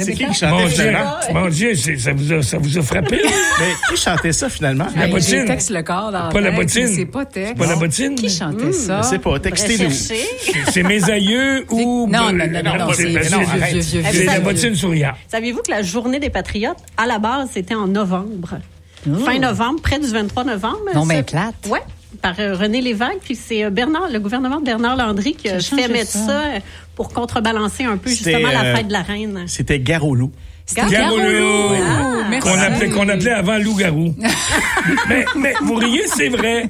c'est qui chantait finalement? Mon Dieu, ça vous a frappé? Mais qui chantait ça finalement? La bottine. Texte le corps dans Pas la bottine. C'est pas texte. C'est pas la bottine? Qui chantait ça? Je sais pas, textez-nous. C'est mes aïeux ou... Non, c'est vieux. c'est la bottine souriante. Saviez-vous que la Journée des Patriotes, à la base, c'était en novembre? Fin novembre, près du 23 novembre. Non, mais plate. Oui, par René Lévesque. Puis c'est le gouvernement de Bernard Landry qui a fait mettre ça pour contrebalancer un peu justement la fête de la reine. C'était Garolou. Garolou! Qu'on appelait avant loup-garou. mais vous riez, c'est vrai.